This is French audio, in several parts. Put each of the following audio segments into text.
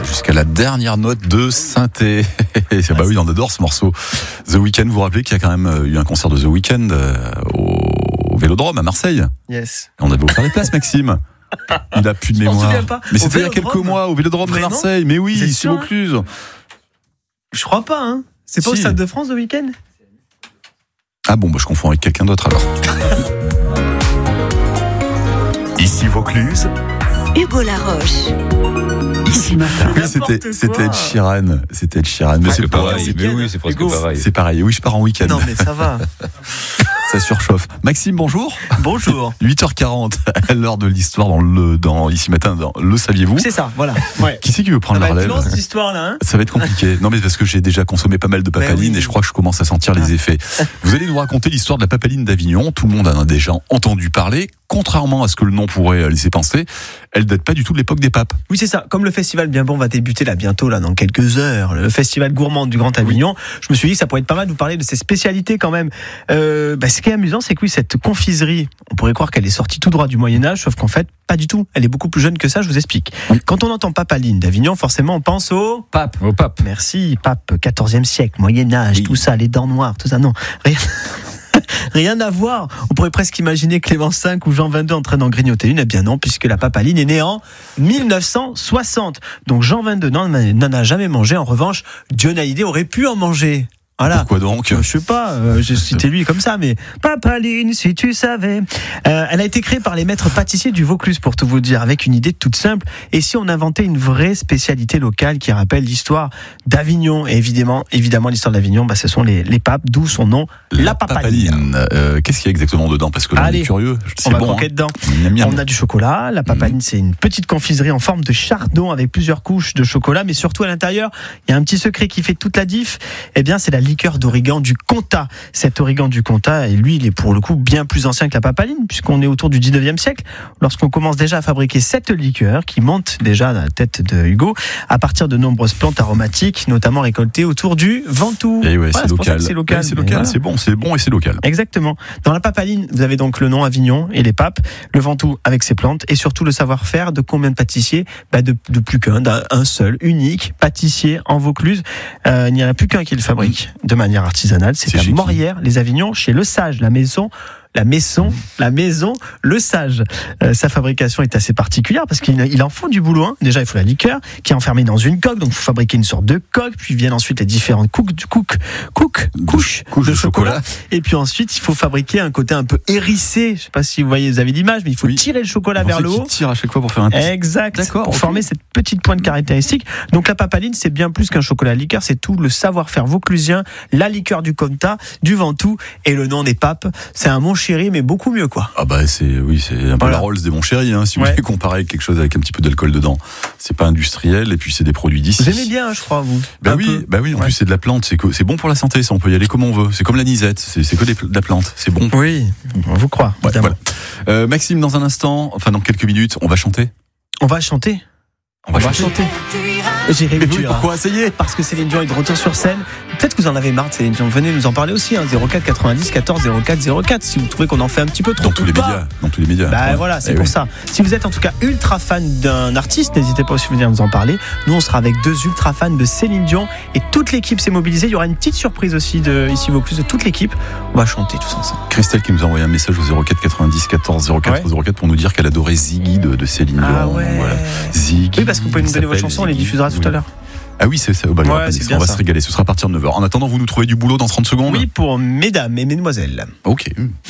jusqu'à la dernière note de synthé. Bah oui, on adore ce morceau. The Weeknd, vous vous rappelez qu'il y a quand même eu un concert de The Weeknd au Vélodrome à Marseille. Yes. On avait offert des places, Maxime. Il a plus de mémoire. Mais c'était il y a quelques mois au Vélodrome de Marseille. Mais oui, ici Vaucluse. Je crois pas, hein. C'est pas au Stade de France The Weeknd? Ah bon, bah je confonds avec quelqu'un d'autre alors. Ici Vaucluse, Hugo Laroche. Ici Matin. Oui, c'était Ed Sheeran. C'était Ed Sheeran. Mais c'est pareil. Mais oui, c'est presque pareil. C'est pareil. Oui, je pars en week-end. Non, mais ça va. Ça surchauffe. Maxime, bonjour. Bonjour. 8h40 à l'heure de l'histoire dans Ici Matin, dans Le Saviez-vous? C'est ça, voilà. Ouais. Qui c'est qui veut prendre la relève? Cette histoire-là, hein. Ça va être compliqué. Non, mais parce que j'ai déjà consommé pas mal de papaline et je crois que je commence à sentir les effets. Vous allez nous raconter l'histoire de la papaline d'Avignon. Tout le monde en a déjà entendu parler. Contrairement à ce que le nom pourrait laisser penser, elle date pas du tout de l'époque des papes. Oui, c'est ça. Comme le festival Bien Bon va débuter là bientôt, là dans quelques heures, le festival gourmand du Grand Avignon, je me suis dit que ça pourrait être pas mal de vous parler de ses spécialités quand même. Ce qui est amusant, c'est que oui, cette confiserie, on pourrait croire qu'elle est sortie tout droit du Moyen-Âge, sauf qu'en fait, pas du tout. Elle est beaucoup plus jeune que ça, je vous explique. Quand on entend papaline d'Avignon, forcément, on pense au pape. Au pape. Merci, pape, 14e siècle, Moyen-Âge, tout ça, les dents noires, tout ça. Non, rien à voir. On pourrait presque imaginer Clément V ou Jean XXII en train d'en grignoter une. Eh bien non, puisque la papaline est née en 1960. Donc Jean XXII n'en a jamais mangé. En revanche, Diony aurait pu en manger. Voilà. Pourquoi donc? Je sais pas, j'ai cité lui comme ça, mais papaline, si tu savais. Elle a été créée par les maîtres pâtissiers du Vaucluse, pour tout vous dire, avec une idée toute simple. Et si on inventait une vraie spécialité locale qui rappelle l'histoire d'Avignon? Et évidemment, l'histoire d'Avignon, ce sont les papes, d'où son nom, la papaline. Qu'est-ce qu'il y a exactement dedans? Parce que là, on est curieux. On va croquer dedans. On a du chocolat. La papaline, c'est une petite confiserie en forme de chardon avec plusieurs couches de chocolat, mais surtout à l'intérieur, il y a un petit secret qui fait toute la diff. Eh bien, c'est la liqueur d'origan du Comtat. Cet origan du Comtat, et lui, il est pour le coup bien plus ancien que la papaline, puisqu'on est autour du 19e siècle, lorsqu'on commence déjà à fabriquer cette liqueur, qui monte déjà à la tête de Hugo, à partir de nombreuses plantes aromatiques, notamment récoltées autour du Ventoux. Et ouais, c'est local. C'est local. Ouais, c'est local, voilà. C'est bon et c'est local. Exactement. Dans la papaline, vous avez donc le nom Avignon et les papes, le Ventoux avec ses plantes, et surtout le savoir-faire de combien de pâtissiers? De plus qu'un, d'un seul, unique pâtissier en Vaucluse. Il n'y en a plus qu'un qui le fabrique de manière artisanale, c'est à Morières, les Avignons, chez Le Sage, la maison Le Sage. Sa fabrication est assez particulière parce qu'il en faut du boulot. Hein. Déjà, il faut la liqueur qui est enfermée dans une coque, donc il faut fabriquer une sorte de coque, puis viennent ensuite les différentes couches de chocolat. Et puis ensuite, il faut fabriquer un côté un peu hérissé. Je sais pas si vous avez l'image, mais il faut tirer le chocolat vers le haut. Tire à chaque fois pour faire un petit... Exact. D'accord, pour former cette petite pointe caractéristique. Donc la papaline, c'est bien plus qu'un chocolat liqueur, c'est tout le savoir-faire vauclusien, la liqueur du Comtat, du Ventoux et le nom des papes. C'est un mon chéri, mais beaucoup mieux, quoi. Ah bah c'est un peu la Rolls des mon chéri, hein, si vous voulez comparer avec quelque chose avec un petit peu d'alcool dedans. C'est pas industriel et puis c'est des produits d'ici. Vous aimez bien, je crois, vous. Bah oui, en plus c'est de la plante, c'est bon pour la santé, ça on peut y aller comme on veut. C'est comme l'anisette, c'est que de la plante, c'est bon. Oui, on vous croit. Voilà. Maxime, dans un instant, dans quelques minutes, on va chanter. On va chanter. J'irai vous dire. Pourquoi essayer? Parce que Céline Dion est de retour sur scène. Peut-être que vous en avez marre de Céline Dion. Venez nous en parler aussi. 04 90 14 04 04. Si vous trouvez qu'on en fait un petit peu trop. Dans tous les médias. Voilà, c'est pour ça. Si vous êtes en tout cas ultra fan d'un artiste, n'hésitez pas aussi à venir nous en parler. Nous, on sera avec 2 ultra fans de Céline Dion et toute l'équipe s'est mobilisée. Il y aura une petite surprise aussi de Ici Vaucluse de toute l'équipe. On va chanter tous ensemble. Christelle qui nous a envoyé un message au 04 90 14 04 04 pour nous dire qu'elle adorait Ziggy de Céline Dion. Ah ouais. Voilà. Ziggy. Oui, parce que vous pouvez nous donner votre chanson, on les diffusera tout à l'heure. Ah oui, c'est ça. On va se régaler. Ce sera à partir de 9h. En attendant, vous nous trouvez du boulot dans 30 secondes? Oui, pour mesdames et mesdemoiselles. Ok.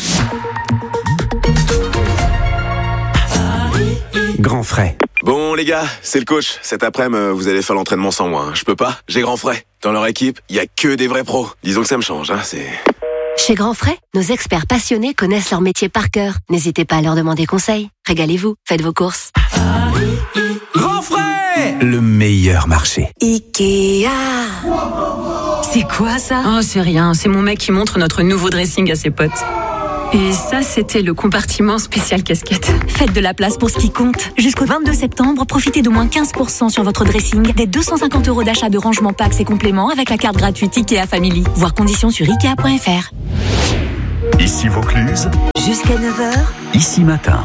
Grand frais. Bon les gars, c'est le coach. Cet après-midi, vous allez faire l'entraînement sans moi. Je peux pas, j'ai Grand frais. Dans leur équipe, il y a que des vrais pros. Disons que ça me change, c'est... Chez Grand Frais, nos experts passionnés connaissent leur métier par cœur. N'hésitez pas à leur demander conseil. Régalez-vous, faites vos courses. Grand frais, le meilleur marché. Ikea. C'est quoi ça? Oh, c'est rien. C'est mon mec qui montre notre nouveau dressing à ses potes. Et ça, c'était le compartiment spécial casquette. Faites de la place pour ce qui compte. Jusqu'au 22 septembre, profitez d'au moins 15% sur votre dressing, des 250 € d'achat de rangement packs et compléments avec la carte gratuite Ikea Family. Voir conditions sur Ikea.fr. Ici Vaucluse. Jusqu'à 9h. Ici Matin.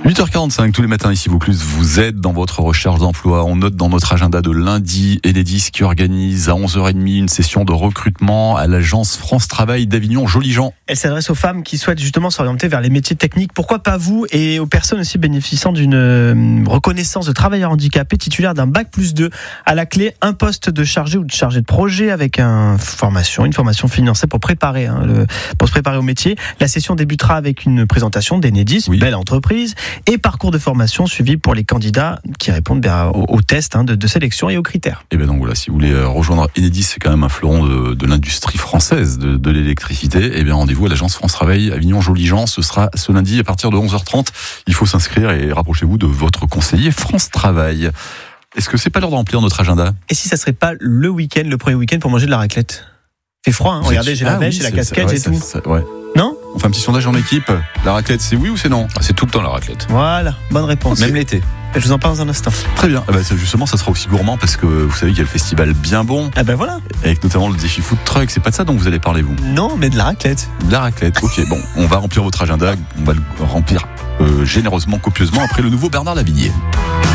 8h45 tous les matins ici Vaucluse vous aide dans votre recherche d'emploi. On note dans notre agenda de lundi Enedis qui organise à 11h30 une session de recrutement à l'agence France Travail d'Avignon Joly-Jean. Elle s'adresse aux femmes qui souhaitent justement s'orienter vers les métiers techniques. Pourquoi pas vous, et aux personnes aussi bénéficiant d'une reconnaissance de travailleur handicapé titulaire d'un bac+2. À la clé, un poste de chargé ou de chargé de projet avec une formation financée pour se préparer au métier. La session débutera avec une présentation d'Enedis, belle entreprise, et parcours de formation suivi pour les candidats qui répondent aux tests de sélection et aux critères. Et bien donc voilà, si vous voulez rejoindre Enedis, c'est quand même un fleuron de l'industrie française de l'électricité. Et bien rendez-vous à l'agence France Travail Avignon Joly-Jean. Ce sera ce lundi à partir de 11h30. Il faut s'inscrire et rapprochez-vous de votre conseiller France Travail. Est-ce que c'est pas l'heure de remplir notre agenda ? Et si ça serait pas le premier week-end pour manger de la raclette ? Il fait froid, hein. Regardez, j'ai la veste, j'ai la casquette et tout. Non ? On fait un petit sondage en équipe. La raclette, c'est oui ou c'est non ? C'est tout le temps la raclette. Voilà, bonne réponse. Même l'été. Je vous en parle dans un instant. Très bien. Justement, ça sera aussi gourmand parce que vous savez qu'il y a le festival Bien Bon. Ah ben voilà. Avec notamment le défi food truck. C'est pas de ça dont vous allez parler, vous ? Non, mais de la raclette. De la raclette. Ok, bon, on va remplir votre agenda. On va le remplir généreusement, copieusement après le nouveau Bernard Lavilliers.